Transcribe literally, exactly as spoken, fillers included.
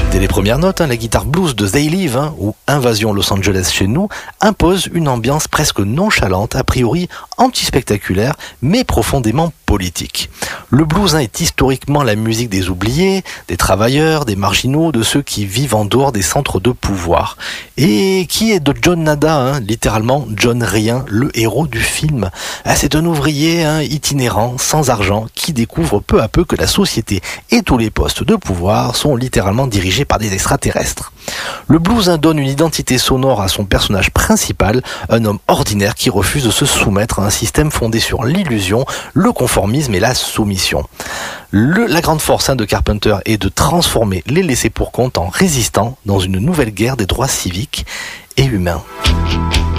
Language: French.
Dès les premières notes, hein, la guitare blues de They Live, hein, ou Invasion Los Angeles chez nous, impose une ambiance presque nonchalante, a priori anti-spectaculaire, mais profondément politique. Le blues hein, est historiquement la musique des oubliés, des travailleurs, des marginaux, de ceux qui vivent en dehors des centres de pouvoir. Et qui est de John Nada, hein, littéralement John Rien, le héros du film. Ah, c'est un ouvrier hein, itinérant, sans argent, qui découvre peu à peu que la société et tous les postes de pouvoir sont littéralement dirigés par des extraterrestres. Le blues hein, donne une identité sonore à son personnage principal, un homme ordinaire qui refuse de se soumettre à un système fondé sur l'illusion, le conformisme et la soumission. Le, la grande force hein, de Carpenter est de transformer les laissés pour compte en résistants dans une nouvelle guerre des droits civiques et humains.